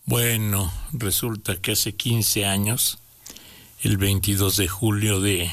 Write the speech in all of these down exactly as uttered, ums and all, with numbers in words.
Bueno, resulta que hace quince años, el veintidós de julio de,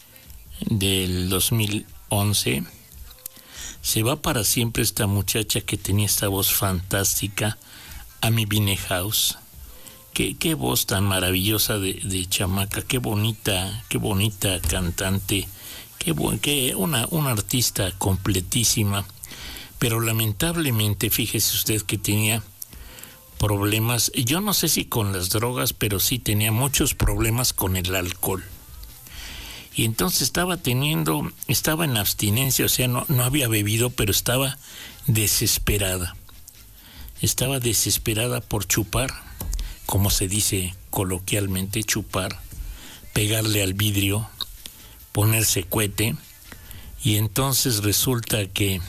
del dos mil once, se va para siempre esta muchacha que tenía esta voz fantástica, Amy Winehouse. Qué, qué voz tan maravillosa de, de chamaca, qué bonita, qué bonita cantante, qué, bu- qué una, una artista completísima. Pero lamentablemente, fíjese usted que tenía problemas, yo no sé si con las drogas, pero sí tenía muchos problemas con el alcohol. Y entonces estaba teniendo, estaba en abstinencia, o sea, no, no había bebido, pero estaba desesperada. Estaba desesperada por chupar, como se dice coloquialmente, chupar, pegarle al vidrio, ponerse cohete. Y entonces resulta que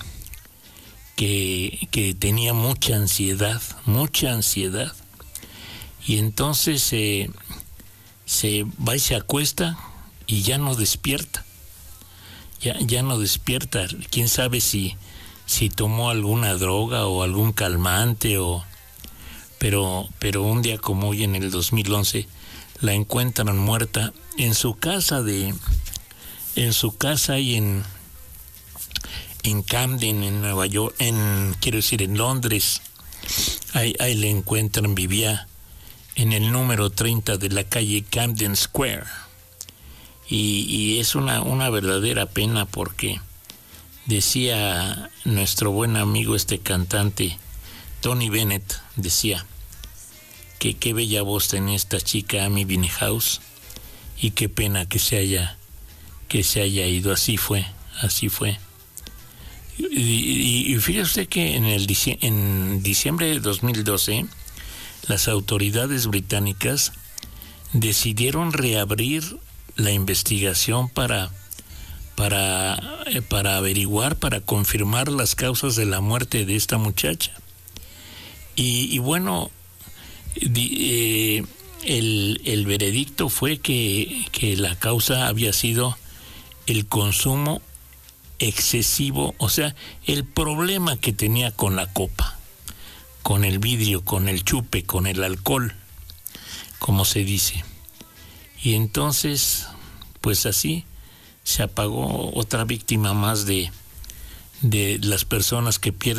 Que, que tenía mucha ansiedad, mucha ansiedad, y entonces eh, se va y se acuesta y ya no despierta, ya, ya no despierta, quién sabe si, si tomó alguna droga o algún calmante, o pero, pero un día como hoy en el dos mil once la encuentran muerta en su casa de, en su casa y en en Camden, en Nueva York, en, quiero decir, en Londres. Ahí, ahí le encuentran, vivía en el número treinta de la calle Camden Square. Y, y es una, una verdadera pena, porque decía nuestro buen amigo, este cantante, Tony Bennett, decía que qué bella voz tenía esta chica, Amy Winehouse, y qué pena que se haya, que se haya ido. Así fue, así fue. Y, y, y fíjese usted que en, el, en diciembre de dos mil doce las autoridades británicas decidieron reabrir la investigación para, para, para averiguar, para confirmar las causas de la muerte de esta muchacha. Y, y bueno, eh, el, el veredicto fue que, que la causa había sido el consumo excesivo, o sea, el problema que tenía con la copa, con el vidrio, con el chupe, con el alcohol, como se dice. Y entonces, pues así se apagó otra víctima más de, de las personas que pierden